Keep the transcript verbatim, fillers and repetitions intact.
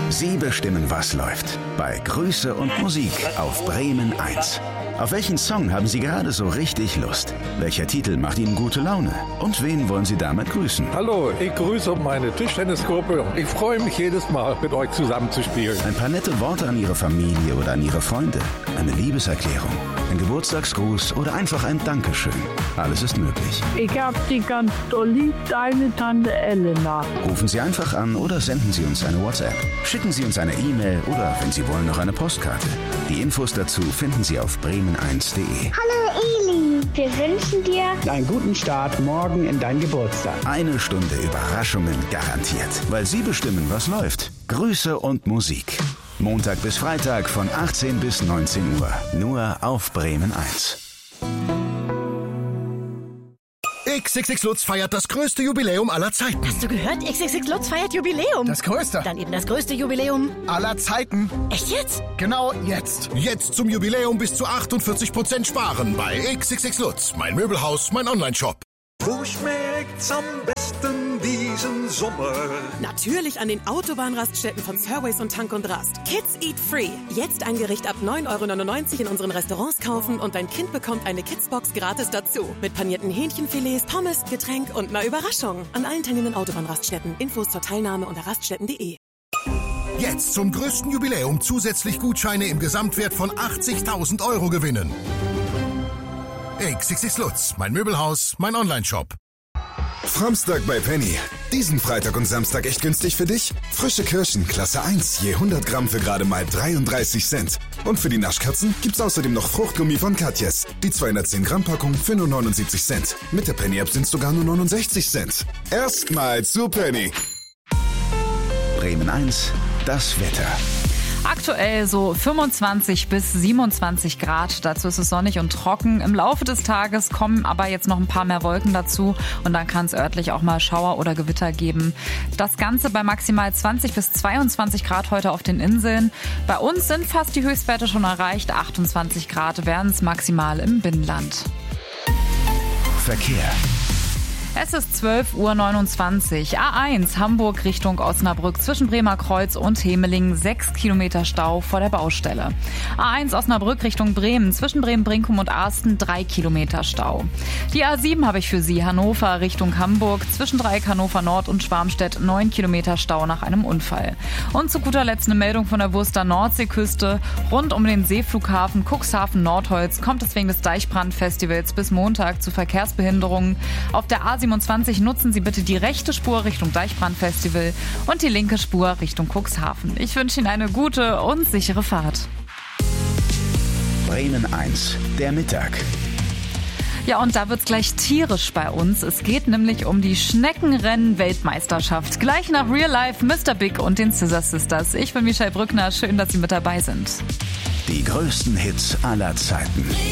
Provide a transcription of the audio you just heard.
Sie bestimmen, was läuft. Bei Grüße und Musik auf Bremen eins. Auf welchen Song haben Sie gerade so richtig Lust? Welcher Titel macht Ihnen gute Laune? Und wen wollen Sie damit grüßen? Hallo, ich grüße meine Tischtennisgruppe. Ich freue mich jedes Mal, mit euch zusammen zu spielen. Ein paar nette Worte an Ihre Familie oder an Ihre Freunde. Eine Liebeserklärung, ein Geburtstagsgruß oder einfach ein Dankeschön. Alles ist möglich. Ich hab dich ganz doll lieb, deine Tante Elena. Rufen Sie einfach an oder senden Sie uns eine WhatsApp. Schicken Sie uns eine E-Mail oder, wenn Sie wollen, noch eine Postkarte. Die Infos dazu finden Sie auf bremen eins punkt de. Hallo Eli, wir wünschen dir einen guten Start morgen in dein Geburtstag. Eine Stunde Überraschungen garantiert, weil Sie bestimmen, was läuft. Grüße und Musik. Montag bis Freitag von achtzehn bis neunzehn Uhr. Nur auf Bremen eins. X X X Lutz feiert das größte Jubiläum aller Zeiten. Hast du gehört? X X X Lutz feiert Jubiläum. Das größte. Dann eben das größte Jubiläum aller Zeiten. Echt jetzt? Genau jetzt. Jetzt zum Jubiläum bis zu achtundvierzig Prozent sparen bei X X X Lutz. Mein Möbelhaus, mein Online-Shop. Wo schmeckt's am besten diesen Sommer? Natürlich an den Autobahnraststätten von Surways und Tank und Rast. Kids Eat Free. Jetzt ein Gericht ab neun Euro neunundneunzig in unseren Restaurants kaufen und dein Kind bekommt eine Kidsbox gratis dazu. Mit panierten Hähnchenfilets, Pommes, Getränk und einer Überraschung. An allen teilnehmenden Autobahnraststätten. Infos zur Teilnahme unter raststätten punkt de. Jetzt zum größten Jubiläum zusätzlich Gutscheine im Gesamtwert von achtzigtausend Euro gewinnen. X X X Lutz, mein Möbelhaus, mein Online-Shop. Framstag bei Penny. Diesen Freitag und Samstag echt günstig für dich? Frische Kirschen, Klasse eins, je hundert Gramm für gerade mal dreiunddreißig Cent. Und für die Naschkatzen gibt's außerdem noch Fruchtgummi von Katjes. Die zweihundertzehn Gramm Packung für nur neunundsiebzig Cent. Mit der Penny-App sind's sogar nur neunundsechzig Cent. Erstmal zu Penny. Bremen eins, das Wetter. Aktuell so fünfundzwanzig bis siebenundzwanzig Grad. Dazu ist es sonnig und trocken. Im Laufe des Tages kommen aber jetzt noch ein paar mehr Wolken dazu und dann kann es örtlich auch mal Schauer oder Gewitter geben. Das Ganze bei maximal zwanzig bis zweiundzwanzig Grad heute auf den Inseln. Bei uns sind fast die Höchstwerte schon erreicht. achtundzwanzig Grad werden es maximal im Binnenland. Verkehr. Es ist zwölf Uhr neunundzwanzig. A eins Hamburg Richtung Osnabrück zwischen Bremer Kreuz und Hemeling. sechs Kilometer Stau vor der Baustelle. A eins Osnabrück Richtung Bremen zwischen Bremen-Brinkum und Arsten. drei Kilometer Stau. Die A sieben habe ich für Sie. Hannover Richtung Hamburg zwischen Dreieck Hannover Nord und Schwarmstedt. neun Kilometer Stau nach einem Unfall. Und zu guter Letzt eine Meldung von der Wurster Nordseeküste. Rund um den Seeflughafen Cuxhaven-Nordholz kommt es wegen des Deichbrandfestivals bis Montag zu Verkehrsbehinderungen. Auf der A siebenundzwanzig nutzen Sie bitte die rechte Spur Richtung Deichbrandfestival und die linke Spur Richtung Cuxhaven. Ich wünsche Ihnen eine gute und sichere Fahrt. Bremen eins, der Mittag. Ja, und da wird's gleich tierisch bei uns. Es geht nämlich um die Schneckenrennen-Weltmeisterschaft. Gleich nach Real Life, Mister Big und den Scissor Sisters. Ich bin Michelle Brückner. Schön, dass Sie mit dabei sind. Die größten Hits aller Zeiten.